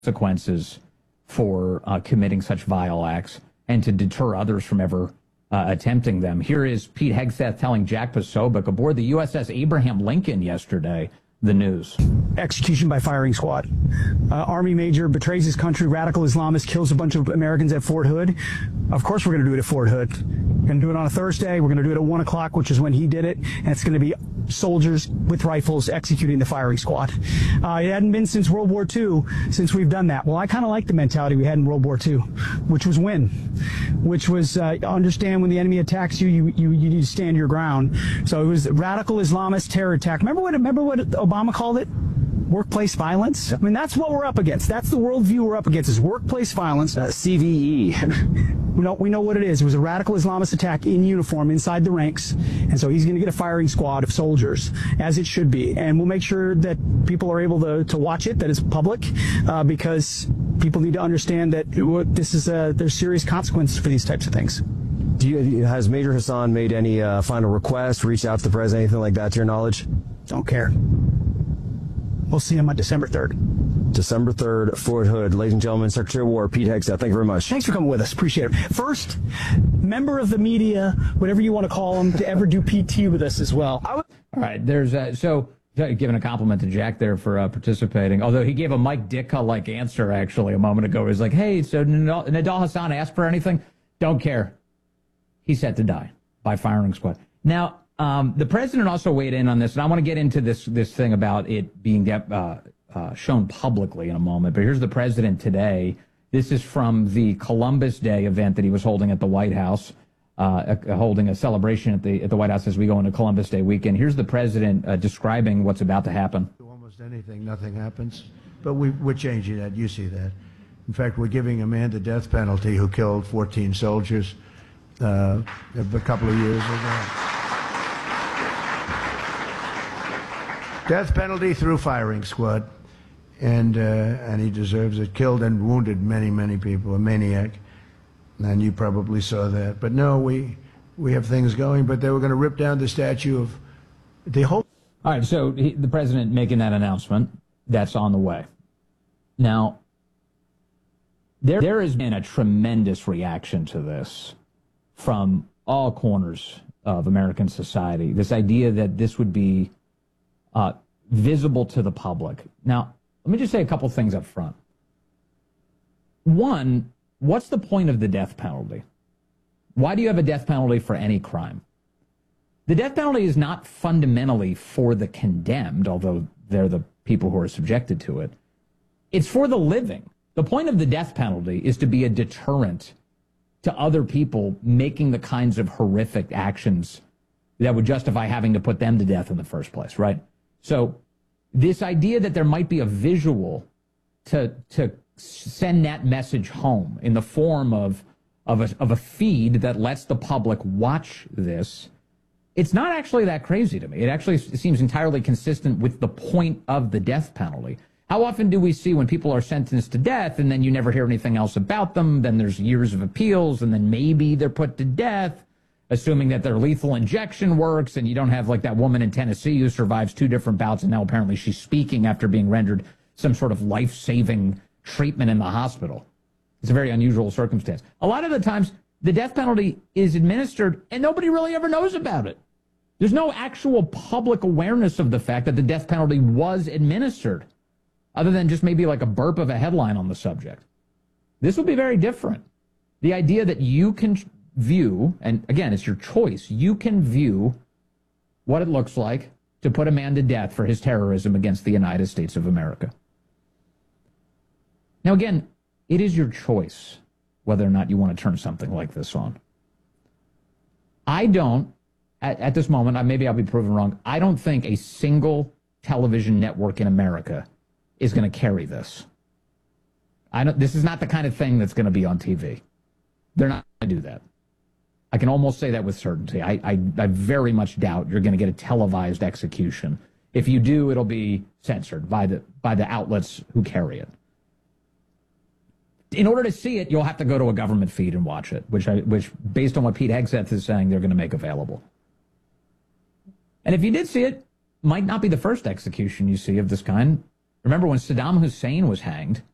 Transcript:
consequences for committing such vile acts and to deter others from ever attempting them. Here is Pete Hegseth telling Jack Posobiec aboard the USS Abraham Lincoln yesterday, the news. Execution by firing squad. Army major betrays his country, radical Islamist kills a bunch of Americans at Fort Hood. Of course we're going to do it at Fort Hood. We're going to do it on a Thursday. We're going to do it at 1 o'clock, which is when he did it. And it's going to be soldiers with rifles executing the firing squad. It hadn't been since World War II since we've done that. Well, I kind of like the mentality we had in World War II, which was win, which was understand when the enemy attacks you, you need to stand your ground. So it was radical Islamist terror attack. Remember what Obama called it? Workplace violence. I mean, that's what we're up against. That's the worldview we're up against, is workplace violence. CVE. We know what it is. It was a radical Islamist attack in uniform inside the ranks. And so he's going to get a firing squad of soldiers, as it should be. And we'll make sure that people are able to watch it, that it's public, because people need to understand that there's serious consequences for these types of things. Has Major Hassan made any final request, reached out to the president, anything like that, to your knowledge? Don't care. We'll see him on December 3rd. December 3rd, Fort Hood. Ladies and gentlemen, Secretary of War Pete Hegseth, thank you very much. Thanks for coming with us. Appreciate it. First member of the media, whatever you want to call them, to ever do PT with us as well. All right, there's giving a compliment to Jack there for participating, although he gave a Mike Ditka-like answer actually a moment ago. He was like, hey, so Nidal Hasan asked for anything? Don't care. He's set to die by firing squad. Now, the president also weighed in on this, and I want to get into this thing about it being shown publicly in a moment. But here's the president today. This is from the Columbus Day event that he was holding at the White House, holding a celebration at the White House as we go into Columbus Day weekend. Here's the president describing what's about to happen. Almost anything, nothing happens. But we're changing that. You see that. In fact, we're giving a man the death penalty who killed 14 soldiers a couple of years ago. Death penalty through firing squad, and he deserves it. Killed and wounded many people. A maniac, and you probably saw that. But no, we have things going. But they were going to rip down the statue of the whole. All right, so the president making that announcement, that's on the way. Now, there has been a tremendous reaction to this from all corners of American society. This idea that this would be visible to the public. Now, let me just say a couple things up front. One, what's the point of the death penalty? Why do you have a death penalty for any crime? The death penalty is not fundamentally for the condemned, although they're the people who are subjected to it. It's for the living. The point of the death penalty is to be a deterrent to other people making the kinds of horrific actions that would justify having to put them to death in the first place, right? So this idea that there might be a visual to send that message home in the form of a feed that lets the public watch this, it's not actually that crazy to me. It actually seems entirely consistent with the point of the death penalty. How often do we see when people are sentenced to death and then you never hear anything else about them, then there's years of appeals, and then maybe they're put to death, assuming that their lethal injection works, and you don't have like that woman in Tennessee who survives 2 different bouts, and now apparently she's speaking after being rendered some sort of life-saving treatment in the hospital. It's a very unusual circumstance. A lot of the times, the death penalty is administered, and nobody really ever knows about it. There's no actual public awareness of the fact that the death penalty was administered, other than just maybe like a burp of a headline on the subject. This would be very different. The idea that you can view, and again, it's your choice, you can view what it looks like to put a man to death for his terrorism against the United States of America. Now, again, it is your choice whether or not you want to turn something like this on. I don't, at this moment, maybe I'll be proven wrong, I don't think a single television network in America is going to carry this. This is not the kind of thing that's going to be on TV. They're not going to do that. I can almost say that with certainty. I very much doubt you're going to get a televised execution. If you do, it'll be censored by the outlets who carry it. In order to see it, you'll have to go to a government feed and watch it, which based on what Pete Hegseth is saying, they're going to make available. And if you did see it, might not be the first execution you see of this kind. Remember when Saddam Hussein was hanged,